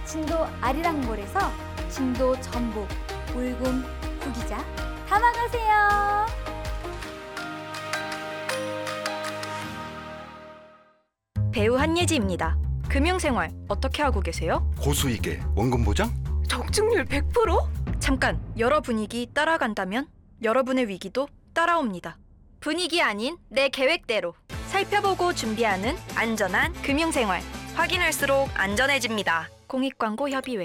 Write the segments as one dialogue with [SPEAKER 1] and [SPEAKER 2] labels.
[SPEAKER 1] 진도 아리랑몰에서 진도 전복, 울금, 구기자 담아가세요.
[SPEAKER 2] 배우 한예지입니다. 금융생활 어떻게 하고 계세요?
[SPEAKER 3] 고수익에 원금 보장?
[SPEAKER 2] 적중률 100%? 잠깐, 여러 분위기 따라간다면 여러분의 위기도 따라옵니다. 분위기 아닌 내 계획대로 살펴보고 준비하는 안전한 금융생활. 확인할수록 안전해집니다. 공익광고협의회.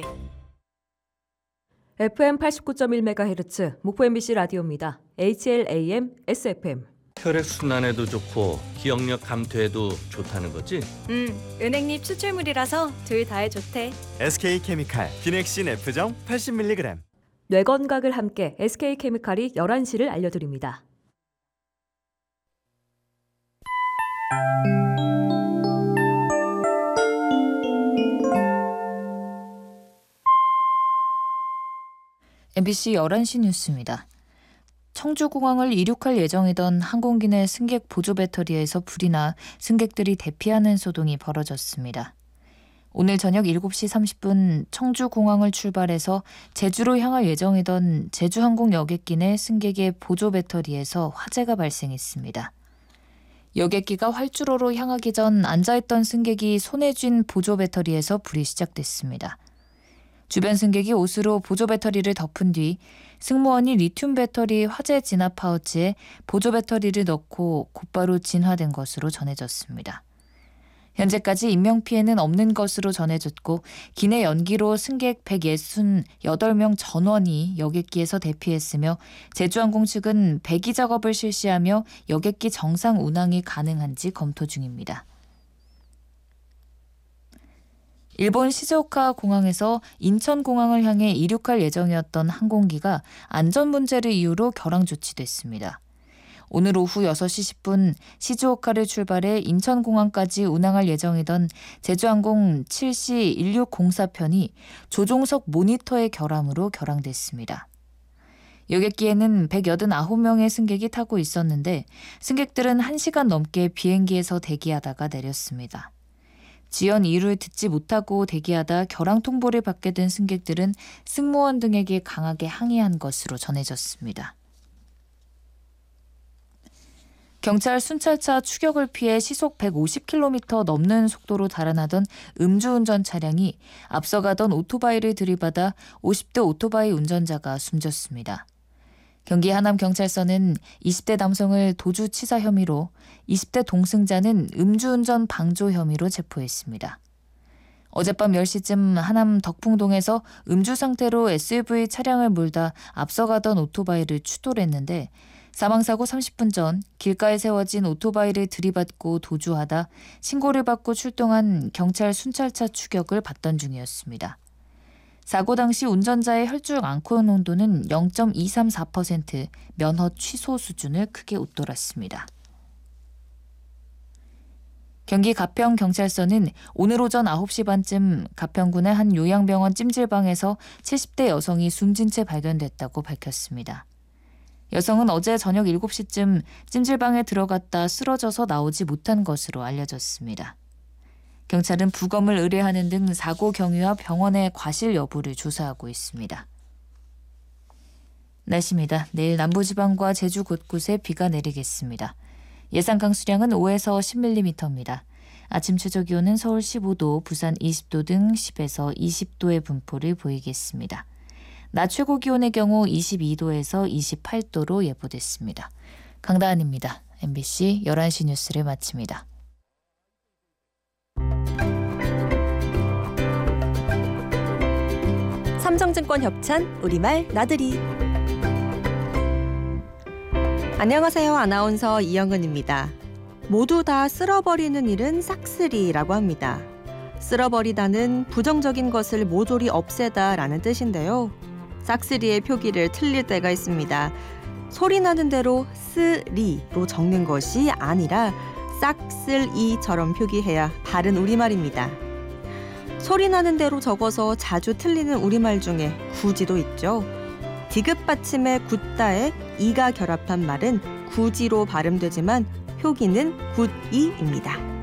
[SPEAKER 4] FM 89.1MHz 목포 MBC 라디오입니다. HLAM SFM.
[SPEAKER 5] 혈액순환에도 좋고 기억력 감퇴에도 좋다는 거지?
[SPEAKER 2] 은행잎 추출물이라서 둘 다에 좋대.
[SPEAKER 6] SK케미칼 비넥신 F정 80mg.
[SPEAKER 4] 뇌건강을 함께 SK케미칼이 11시를 알려드립니다.
[SPEAKER 7] MBC 11시 뉴스입니다. 청주공항을 이륙할 예정이던 항공기 내 승객 보조 배터리에서 불이 나 승객들이 대피하는 소동이 벌어졌습니다. 오늘 저녁 7시 30분 청주공항을 출발해서 제주로 향할 예정이던 제주항공 여객기 내 승객의 보조 배터리에서 화재가 발생했습니다. 여객기가 활주로로 향하기 전 앉아있던 승객이 손에 쥔 보조 배터리에서 불이 시작됐습니다. 주변 승객이 옷으로 보조 배터리를 덮은 뒤 승무원이 리튬 배터리 화재 진압 파우치에 보조 배터리를 넣고 곧바로 진화된 것으로 전해졌습니다. 현재까지 인명피해는 없는 것으로 전해졌고 기내 연기로 승객 168명 전원이 여객기에서 대피했으며 제주항공 측은 배기 작업을 실시하며 여객기 정상 운항이 가능한지 검토 중입니다. 일본 시즈오카 공항에서 인천공항을 향해 이륙할 예정이었던 항공기가 안전 문제를 이유로 결항 조치됐습니다. 오늘 오후 6시 10분 시즈오카를 출발해 인천공항까지 운항할 예정이던 제주항공 7C 1604편이 조종석 모니터의 결함으로 결항됐습니다. 여객기에는 189명의 승객이 타고 있었는데 승객들은 1시간 넘게 비행기에서 대기하다가 내렸습니다. 지연 이유를 듣지 못하고 대기하다 결항 통보를 받게 된 승객들은 승무원 등에게 강하게 항의한 것으로 전해졌습니다. 경찰 순찰차 추격을 피해 시속 150km 넘는 속도로 달아나던 음주운전 차량이 앞서가던 오토바이를 들이받아 50대 오토바이 운전자가 숨졌습니다. 경기 하남경찰서는 20대 남성을 도주치사 혐의로 20대 동승자는 음주운전 방조 혐의로 체포했습니다. 어젯밤 10시쯤 하남 덕풍동에서 음주 상태로 SUV 차량을 몰다 앞서가던 오토바이를 추돌했는데 사망사고 30분 전 길가에 세워진 오토바이를 들이받고 도주하다 신고를 받고 출동한 경찰 순찰차 추격을 받던 중이었습니다. 사고 당시 운전자의 혈중 알코올 농도는 0.234%, 면허 취소 수준을 크게 웃돌았습니다. 경기 가평경찰서는 오늘 오전 9시 반쯤 가평군의 한 요양병원 찜질방에서 70대 여성이 숨진 채 발견됐다고 밝혔습니다. 여성은 어제 저녁 7시쯤 찜질방에 들어갔다 쓰러져서 나오지 못한 것으로 알려졌습니다. 경찰은 부검을 의뢰하는 등 사고 경위와 병원의 과실 여부를 조사하고 있습니다. 날씨입니다. 내일 남부지방과 제주 곳곳에 비가 내리겠습니다. 예상 강수량은 5에서 10mm입니다. 아침 최저 기온은 서울 15도, 부산 20도 등 10에서 20도의 분포를 보이겠습니다. 낮 최고 기온의 경우 22도에서 28도로 예보됐습니다. 강다한입니다. MBC 11시 뉴스를 마칩니다.
[SPEAKER 8] 삼성증권 협찬 우리말 나들이. 안녕하세요. 아나운서 이영은입니다. 모두 다 쓸어버리는 일은 싹쓸이라고 합니다. 쓸어버리다는 부정적인 것을 모조리 없애다라는 뜻인데요. 싹쓸이의 표기를 틀릴 때가 있습니다. 소리 나는 대로 쓰리로 적는 것이 아니라 싹쓸이처럼 표기해야 바른 우리말입니다. 소리 나는 대로 적어서 자주 틀리는 우리말 중에 구지도 있죠. 디귿 받침의 굿다에 이가 결합한 말은 구지로 발음되지만 표기는 굿이입니다.